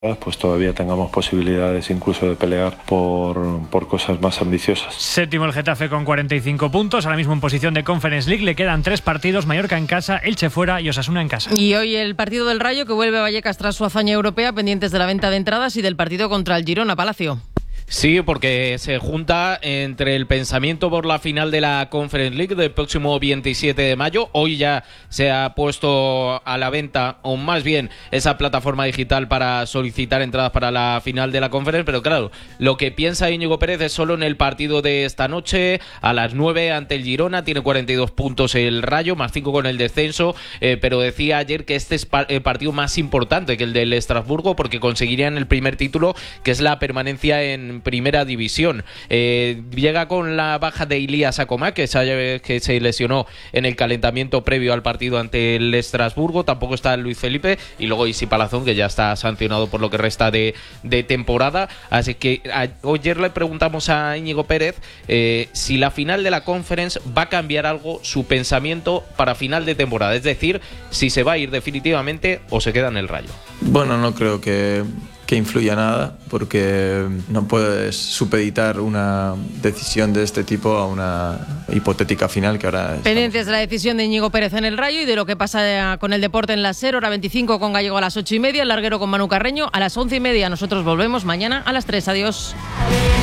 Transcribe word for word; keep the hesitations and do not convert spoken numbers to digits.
pues todavía tengamos posibilidades incluso de pelear por, por cosas más ambiciosas. Séptimo el Getafe con cuarenta y cinco puntos, ahora mismo en posición de Conference League. Le quedan tres partidos: Mallorca en casa, Elche fuera y Osasuna en casa. Y hoy el partido del Rayo, que vuelve a Vallecas tras su hazaña europea, pendientes de la venta de entradas, y del partido contra el Girona. Palacio. Sí, porque se junta entre el pensamiento por la final de la Conference League del próximo veintisiete de mayo. Hoy ya se ha puesto a la venta, o más bien esa plataforma digital para solicitar entradas para la final de la Conference, pero claro, lo que piensa Íñigo Pérez es solo en el partido de esta noche a las nueve ante el Girona. Tiene cuarenta y dos puntos el Rayo, más cinco con el descenso, eh, pero decía ayer que este es el partido más importante que el del Estrasburgo, porque conseguirían el primer título, que es la permanencia en primera división. Eh, llega con la baja de Ilías Acomá, que se, que se lesionó en el calentamiento previo al partido ante el Estrasburgo. Tampoco está Luis Felipe, y luego Isi Palazón, que ya está sancionado por lo que resta de, de temporada. Así que a, ayer le preguntamos a Íñigo Pérez eh, si la final de la Conference va a cambiar algo su pensamiento para final de temporada, es decir, si se va a ir definitivamente o se queda en el Rayo. Bueno, no creo que que influya nada, porque no puedes supeditar una decisión de este tipo a una hipotética final que ahora estamos... Pendientes de la decisión de Íñigo Pérez en el Rayo y de lo que pasa con el deporte en la SER. Hora veinticinco con Gallego a las ocho y media, el larguero con Manu Carreño a las once y media. Nosotros volvemos mañana a las tres. Adiós.